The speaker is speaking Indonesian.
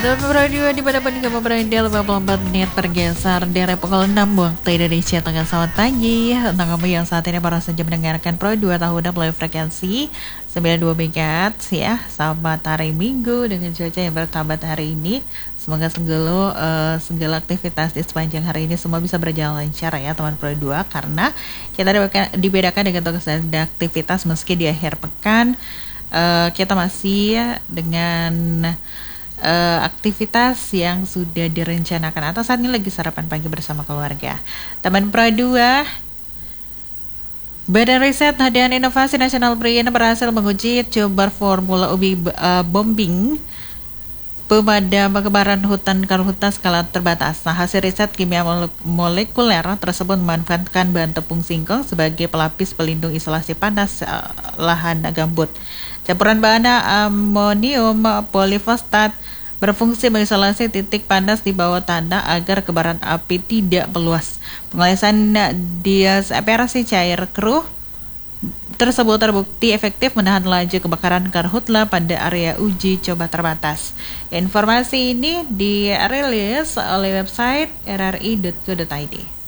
Radio di mana pun kamu berada 54 menit bergeser dari pukul 6 waktu Indonesia Tengah. Selamat pagi untuk kamu yang saat ini baru saja mendengarkan Pro 2 tahun melalui frekuensi 92 MHz ya. Selamat hari Minggu dengan cuaca yang bersahabat hari ini. Semoga segala aktivitas di sepanjang hari ini semua bisa berjalan lancar ya teman Pro 2, karena kita dibedakan dengan tugas dan aktivitas meski di akhir pekan kita masih dengan aktivitas yang sudah direncanakan atau saat ini lagi sarapan pagi bersama keluarga. Teman Pro 2, Badan Riset dan Inovasi Nasional BRIN berhasil menguji coba formula ubi bombing pemadam kebakaran hutan karhutla skala terbatas. Nah, hasil riset kimia molekuler tersebut memanfaatkan bahan tepung singkong sebagai pelapis pelindung isolasi panas lahan gambut. Campuran bahan amonium polifosfat berfungsi mengisolasi titik panas di bawah tanah agar kebaran api tidak meluas. Pengolahan dispersi cair keruh tersebut terbukti efektif menahan laju kebakaran karhutla pada area uji coba terbatas. Informasi ini dirilis oleh website rri.co.id.